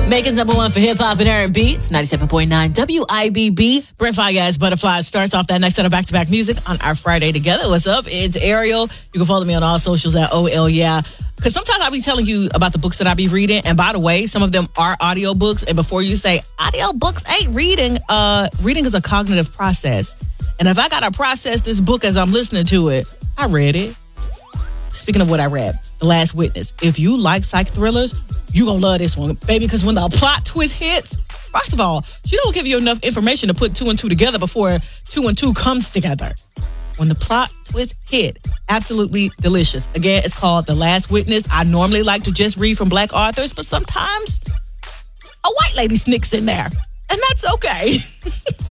Making number one for hip-hop and R&B. It's 97.9 WIBB. Brent Fayez Butterflies starts off that next set of back-to-back music on our Friday together. What's up? It's Ariel. You can follow me on all socials at OL Yeah. Because sometimes I'll be telling you about the books that I be reading. And by the way, some of them are audiobooks. And before you say, audiobooks ain't reading, reading is a cognitive process. And if I got to process this book as I'm listening to it, I read it. Speaking of what I read, The Last Witness. If you like psych thrillers, you gonna love this one, baby, because when the plot twist hits, first of all, she don't give you enough information to put two and two together before two and two comes together. When the plot twist hit, absolutely delicious. Again, it's called The Last Witness. I normally like to just read from Black authors, but sometimes a white lady sneaks in there, and that's okay.